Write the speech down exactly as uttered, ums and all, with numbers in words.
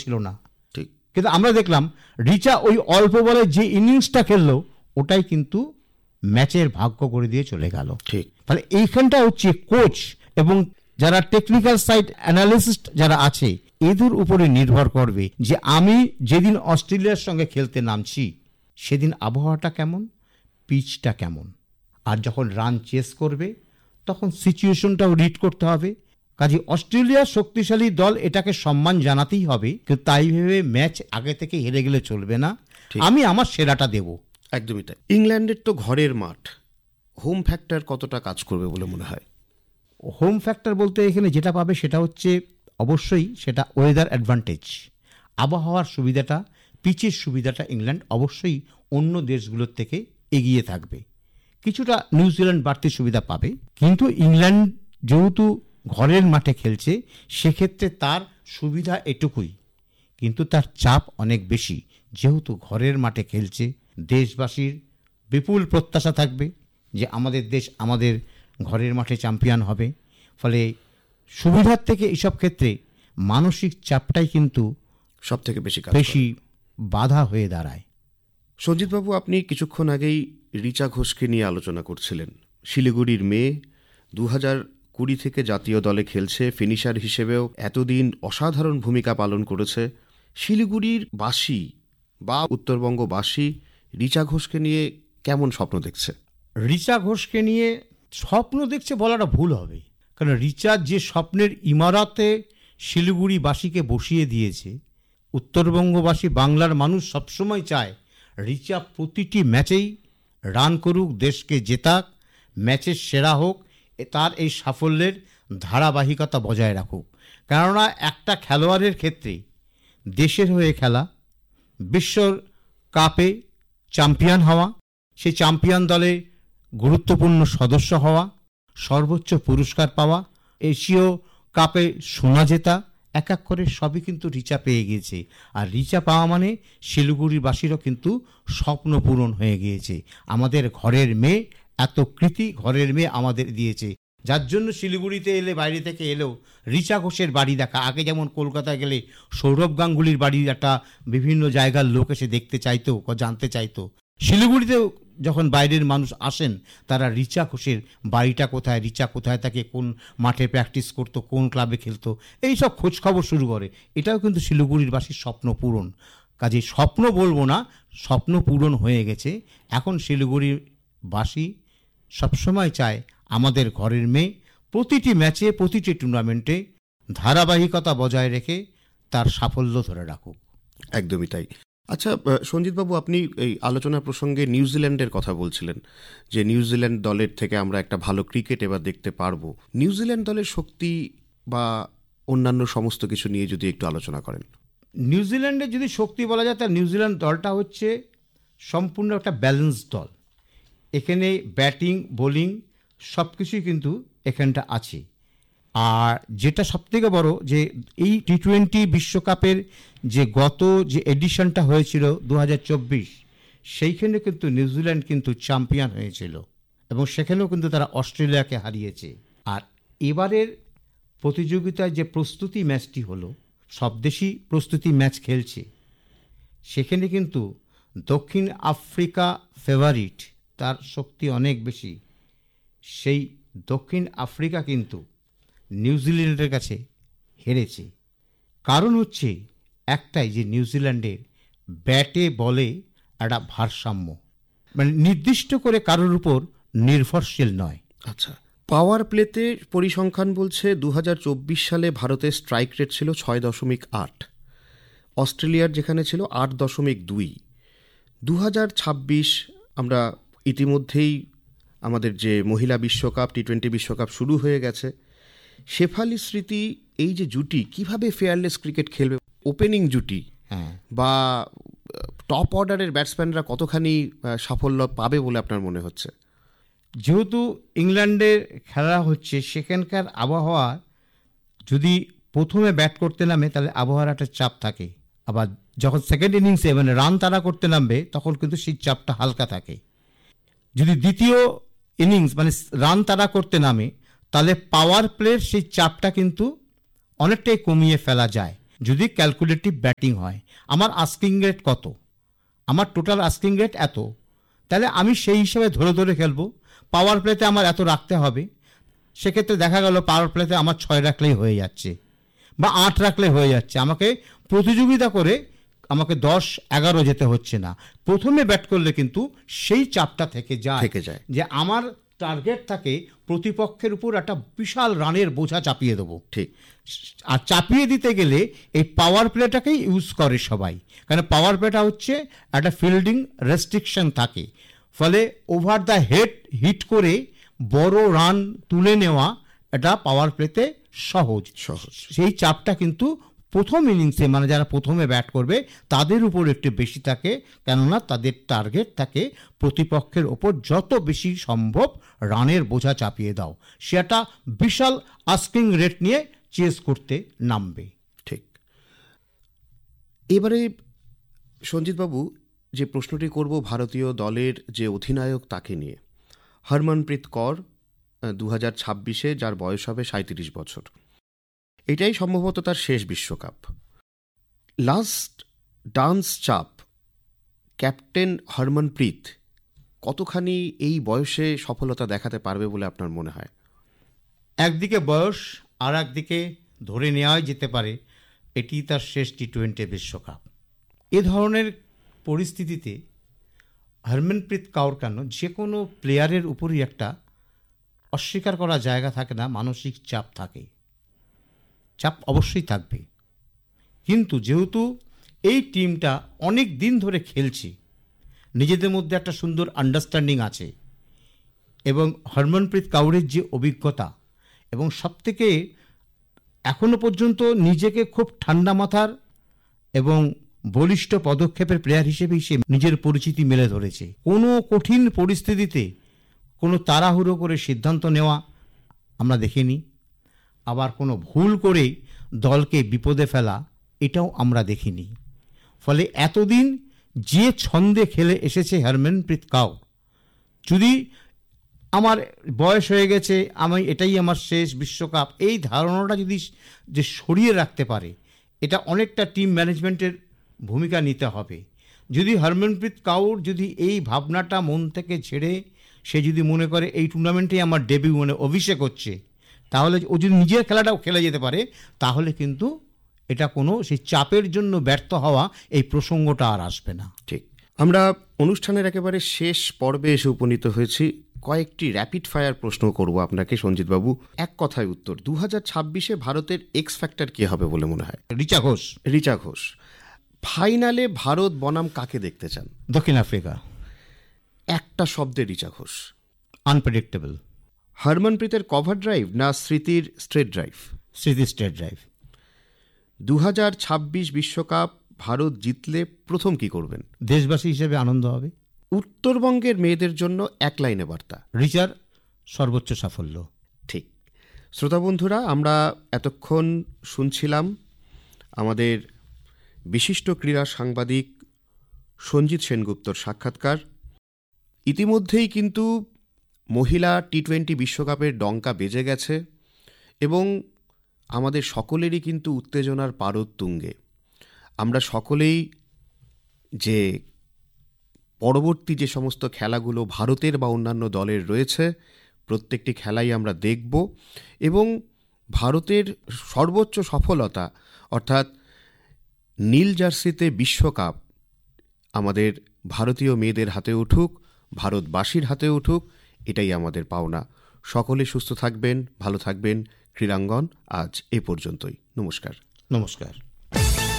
ছিল না, ঠিক। কিন্তু আমরা দেখলাম রিচা ওই অল্প বলে যে ইনিংসটা খেললো ওটাই কিন্তু ম্যাচের ভাগ্য করে দিয়ে চলে গেল, ঠিক। তাহলে এইখানটা হচ্ছে কোচ এবং যারা টেকনিক্যাল সাইড অ্যানালিস্ট যারা আছে এদের উপরে নির্ভর করবে যে আমি যেদিন অস্ট্রেলিয়ার সঙ্গে খেলতে নামছি সেদিন আবহাওয়াটা কেমন, পিচটা কেমন, আর যখন রান চেস করবে তখন সিচুয়েশনটাও রিড করতে হবে। কাজে অস্ট্রেলিয়ার শক্তিশালী দল এটাকে সম্মান জানাতেই হবে, কিন্তু তাই ভেবে ম্যাচ আগে থেকে হেরে গেলে চলবে না, আমি আমার সেরাটা দেব। একদমই তাই। ইংল্যান্ডের তো ঘরের মাঠ, হোম ফ্যাক্টর কতটা কাজ করবে বলে মনে হয়? হোম ফ্যাক্টর বলতে এখানে যেটা পাবে সেটা হচ্ছে অবশ্যই সেটা ওয়েদার অ্যাডভান্টেজ, আবহাওয়ার সুবিধাটা, পিচের সুবিধাটা ইংল্যান্ড অবশ্যই অন্য দেশগুলোর থেকে এগিয়ে থাকবে। কিছুটা নিউজিল্যান্ড বাড়তি সুবিধা পাবে, কিন্তু ইংল্যান্ড যেহেতু ঘরের মাঠে খেলছে সেক্ষেত্রে তার সুবিধা এটুকুই, কিন্তু তার চাপ অনেক বেশি। যেহেতু ঘরের মাঠে খেলছে, দেশবাসীর বিপুল প্রত্যাশা থাকবে যে আমাদের দেশ আমাদের ঘরের মাঠে চ্যাম্পিয়ন হবে। ফলে সুবিধার থেকে এইসব ক্ষেত্রে মানসিক চাপটাই কিন্তু সব থেকে বেশি বেশি বাধা হয়ে দাঁড়ায়। সঞ্জিতবাবু, আপনি কিছুক্ষণ আগেই রিচা ঘোষকে নিয়ে আলোচনা করছিলেন। শিলিগুড়ির মেয়ে, দু হাজার কুড়ি থেকে জাতীয় দলে খেলছে, ফিনিশার হিসেবেও এতদিন অসাধারণ ভূমিকা পালন করেছে। শিলিগুড়ির বাসী বা উত্তরবঙ্গবাসী রিচা ঘোষকে নিয়ে কেমন স্বপ্ন দেখছে? রিচা ঘোষকে নিয়ে স্বপ্ন দেখছে বলাটা ভুল হবে, কারণ রিচা যে স্বপ্নের ইমারতে শিলিগুড়িবাসীকে বসিয়ে দিয়েছে, উত্তরবঙ্গবাসী বাংলার মানুষ সবসময় চায় রিচা প্রতিটি ম্যাচেই রান করুক, দেশকে জেতাক, ম্যাচের সেরা হোক, তার এই সাফল্যের ধারাবাহিকতা বজায় রাখুক। কেননা একটা খেলোয়াড়ের ক্ষেত্রে দেশের হয়ে খেলা, বিশ্ব কাপে চ্যাম্পিয়ন হওয়া, সেই চ্যাম্পিয়ন দলে গুরুত্বপূর্ণ সদস্য হওয়া, সর্বোচ্চ পুরস্কার পাওয়া, এশীয় কাপে সোনা জেতা, এক এক করে সবই কিন্তু রিচা পেয়ে গিয়েছে। আর রিচা পাওয়া মানে শিলিগুড়িবাসীরও কিন্তু স্বপ্ন পূরণ হয়ে গিয়েছে। আমাদের ঘরের মেয়ে, এত কৃতি ঘরের মেয়ে আমাদের দিয়েছে, যার জন্য শিলিগুড়িতে এলে, বাইরে থেকে এলেও রিচা ঘোষের বাড়ি দেখা। আগে যেমন কলকাতায় গেলে সৌরভ গাঙ্গুলির বাড়ি একটা বিভিন্ন জায়গার লোক এসে দেখতে চাইতো, জানতে চাইতো, শিলিগুড়িতেও যখন বাইরের মানুষ আসেন তারা রিচা ঘোষের বাড়িটা কোথায়, রিচা কোথায় থাকে, কোন মাঠে প্র্যাকটিস করতো, কোন ক্লাবে খেলতো, এই সব খোঁজখবর শুরু করে। এটাও কিন্তু শিলিগুড়ির বাসীর স্বপ্ন পূরণ। কাজে স্বপ্ন বলবো না, স্বপ্ন পূরণ হয়ে গেছে। এখন শিলিগুড়ির বাসী সবসময় চায় আমাদের ঘরের মেয়ে প্রতিটি ম্যাচে, প্রতিটি টুর্নামেন্টে ধারাবাহিকতা বজায় রেখে তার সাফল্য ধরে রাখুক। একদমই তাই। আচ্ছা সঞ্জিতবাবু, আপনি এই আলোচনা প্রসঙ্গে নিউজিল্যান্ডের কথা বলছিলেন যে নিউজিল্যান্ড দলের থেকে আমরা একটা ভালো ক্রিকেট এবার দেখতে পারবো। নিউজিল্যান্ড দলের শক্তি বা অন্যান্য সমস্ত কিছু নিয়ে যদি একটু আলোচনা করেন। নিউজিল্যান্ডের যদি শক্তি বলা যায়, তার নিউজিল্যান্ড দলটা হচ্ছে সম্পূর্ণ একটা ব্যালেন্স দল। এখানে ব্যাটিং, বোলিং সব কিছুই কিন্তু এখানটা আছে। আর যেটা সবথেকে বড়, যে এই টি টোয়েন্টি বিশ্বকাপের যে গত যে এডিশনটা হয়েছিল দু হাজার চব্বিশ, সেইখানে কিন্তু নিউজিল্যান্ড কিন্তু চ্যাম্পিয়ন হয়েছিল এবং সেখানেও কিন্তু তারা অস্ট্রেলিয়াকে হারিয়েছে। আর এবারের প্রতিযোগিতায় যে প্রস্তুতি ম্যাচটি হলো, সব দেশই প্রস্তুতি ম্যাচ খেলছে, সেখানে কিন্তু দক্ষিণ আফ্রিকা ফেভারিট, তার শক্তি অনেক বেশি। সেই দক্ষিণ আফ্রিকা কিন্তু নিউজিল্যান্ডের কাছে হেরেছে। কারণ হচ্ছে একটাই, যে নিউজিল্যান্ডের ব্যাটে বলে একটা ভারসাম্য, মানে নির্দিষ্ট করে কারোর উপর নির্ভরশীল নয়। আচ্ছা, পাওয়ার প্লেতে পরিসংখ্যান বলছে দু হাজার চব্বিশ সালে ভারতের স্ট্রাইক রেট ছিল ছয় দশমিক আট, অস্ট্রেলিয়ার যেখানে ছিল আট দশমিক দুই। দু হাজার ছাব্বিশ আমরা ইতিমধ্যেই আমাদের যে মহিলা বিশ্বকাপ, টি টোয়েন্টি বিশ্বকাপ শুরু হয়ে গেছে। শেফালি স্মৃতি এই যে জুটি কিভাবে ফেয়ারলেস ক্রিকেট খেলবে, ওপেনিং জুটি, হ্যাঁ, বা টপ অর্ডারের ব্যাটসম্যানরা কতখানি সাফল্য পাবে বলে আপনার মনে হচ্ছে? যেহেতু ইংল্যান্ডের খেলা হচ্ছে, সেখানকার আবহাওয়া যদি প্রথমে ব্যাট করতে নামে তাহলে আবহাওয়ার একটা চাপ থাকে, আবার যখন সেকেন্ড ইনিংসে মানে রান তাড়া করতে নামবে তখন কিন্তু সেই চাপটা হালকা থাকে। যদি দ্বিতীয় ইনিংস মানে রান তাড়া করতে নামে তাহলে পাওয়ার প্লের সেই চাপটা কিন্তু অনেকটাই কমিয়ে ফেলা যায়। যদি ক্যালকুলেটিভ ব্যাটিং হয়, আমার আস্কিং রেট কত, আমার টোটাল আস্কিং রেট এত, তাহলে আমি সেই হিসাবে ধরে ধরে খেলবো। পাওয়ার প্লেতে আমার এত রাখতে হবে, সেক্ষেত্রে দেখা গেল পাওয়ার প্লেতে আমার ছয় রাখলেই হয়ে যাচ্ছে বা আট রাখলে হয়ে যাচ্ছে। আমাকে প্রতিযোগিতা করে আমাকে দশ এগারো যেতে হচ্ছে না। প্রথমে ব্যাট করলে কিন্তু সেই চাপটা থেকে যায় থেকে যায় যে আমার টার্গেট থাকে প্রতিপক্ষের উপর একটা বিশাল রানের বোঝা চাপিয়ে দেবো। ঠিক। আর চাপিয়ে দিতে গেলে এই পাওয়ার প্লেটাকেই ইউজ করে সবাই, কারণ পাওয়ার প্লেটা হচ্ছে একটা ফিল্ডিং রেস্ট্রিকশন থাকে, ফলে ওভার দ্য হেড হিট করে বড় রান তুলে নেওয়া এটা পাওয়ার প্লেতে সহজ সহজ সেই চাপটা কিন্তু প্রথম ইনিংসে মানে যারা প্রথমে ব্যাট করবে তাদের উপর একটু বেশি থাকে, কেননা তাদের টার্গেট থাকে প্রতিপক্ষের ওপর যত বেশি সম্ভব রানের বোঝা চাপিয়ে দাও। সেটা বিশাল আস্কিং রেট নিয়ে চেস করতে নামবে। ঠিক। এবারে সঞ্জিতবাবু যে প্রশ্নটি করব ভারতীয় দলের যে অধিনায়ক তাকে নিয়ে, হরমনপ্রীত কৌর দু হাজার ছাব্বিশে যার বয়স হবে সাঁত্রিশ বছর, এটাই সম্ভবত তার শেষ বিশ্বকাপ। লাস্ট ডান্স চাপ ক্যাপ্টেন হরমনপ্রীত কতখানি এই বয়সে সফলতা দেখাতে পারবে বলে আপনার মনে হয়? একদিকে বয়স আর একদিকে ধরে নেওয়াই যেতে পারে এটি তার শেষ টি টোয়েন্টি বিশ্বকাপ। এ ধরনের পরিস্থিতিতে হরমনপ্রীত কৌর কেন, যে কোনো প্লেয়ারের উপরই একটা অস্বীকার করা জায়গা থাকে না, মানসিক চাপ থাকে, চাপ অবশ্যই থাকবে। কিন্তু যেহেতু এই টিমটা অনেক দিন ধরে খেলছে, নিজেদের মধ্যে একটা সুন্দর আন্ডারস্ট্যান্ডিং আছে, এবং হরমনপ্রীত কৌরের যে অভিজ্ঞতা এবং সবথেকে এখনো পর্যন্ত নিজেকে খুব ঠান্ডা মাথার এবং বলিষ্ঠ পদক্ষেপের প্লেয়ার হিসেবে সে নিজের পরিচিতি মেলে ধরেছে। কোনো কঠিন পরিস্থিতিতে কোনো তাড়াহুড়ো করে সিদ্ধান্ত নেওয়া আমরা দেখিনি, আবার কোনো ভুল করে দলকে বিপদে ফেলা এটাও আমরা দেখিনি। ফলে এতদিন যে ছন্দে খেলে এসেছে হরমনপ্রীত কৌর, যদি আমার বয়স হয়ে গেছে, আমি এটাই আমার শেষ বিশ্বকাপ, এই ধারণাটা যদি যে সরিয়ে রাখতে পারে, এটা অনেকটা টিম ম্যানেজমেন্টের ভূমিকা নিতে হবে। যদি হরমনপ্রীত কৌর যদি এই ভাবনাটা মন থেকে ছেড়ে সে যদি মনে করে এই টুর্নামেন্টে আমার ডেবিউ মানে অভিষেক হচ্ছে, তাহলে ও যদি নিজের খেলাটাও খেলে যেতে পারে, তাহলে কিন্তু এটা কোনো সেই চাপের জন্য ব্যর্থ হওয়া এই প্রসঙ্গটা আর আসবে না। ঠিক। আমরা অনুষ্ঠানের একেবারে শেষ পর্বে এসে উপনীত হয়েছি। কয়েকটি র্যাপিড ফায়ার প্রশ্ন করব আপনাকে সঞ্জিতবাবু, এক কথায় উত্তর। দু হাজার ছাব্বিশে ভারতের এক্স ফ্যাক্টর কে হবে বলে মনে হয়? রিচা ঘোষ। রিচা ঘোষ। ফাইনালে ভারত বনাম কাকে দেখতে চান? দক্ষিণ আফ্রিকা। একটা শব্দে Richa Ghosh. Unpredictable. হরমনপ্রীতের cover drive না স্মৃতির স্ট্রেট ড্রাইভ? স্মৃতির স্ট্রেট ড্রাইভ। দু হাজার ছাব্বিশ বিশ্বকাপ ভারত জিতলে প্রথম কি করবেন? দেশবাসী হিসেবে আনন্দ হবে। উত্তরবঙ্গের মেয়েদের জন্য এক লাইনে বার্তা? রিচার সর্বোচ্চ সাফল্য। ঠিক। শ্রোতা বন্ধুরা, আমরা এতক্ষণ শুনছিলাম আমাদের বিশিষ্ট ক্রীড়া সাংবাদিক সঞ্জিত সেনগুপ্তর সাক্ষাৎকার। ইতিমধ্যেই কিন্তু মহিলা টি টোয়েন্টি বিশ্বকাপের ডঙ্কা বেজে গেছে এবং আমাদের সকলেরই কিন্তু উত্তেজনার পারদ তুঙ্গে। আমরা সকলেই যে পরবর্তী যে সমস্ত খেলাগুলো ভারতের বা অন্যান্য দলের রয়েছে প্রত্যেকটি খেলাই আমরা দেখব এবং ভারতের সর্বোচ্চ সফলতা অর্থাৎ নীল জার্সিতে বিশ্বকাপ আমাদের ভারতীয় মেয়েদের হাতে উঠুক, ভারতবাসীর হাতে উঠুক, এটাই আমাদের পাওনা। সকলে সুস্থ থাকবেন, ভালো থাকবেন। ক্রীড়াঙ্গন আজ এ পর্যন্তই। নমস্কার। নমস্কার।